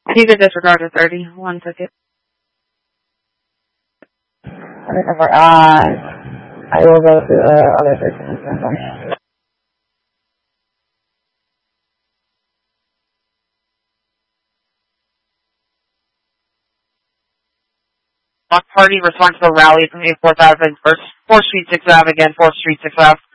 You could disregard the 30. 1 ticket. Whatever. I will go to the other person. Block party responsible rally from 8th 4th Avenue, 4th Street 6th Ave, again, 4th Street 6th Ave.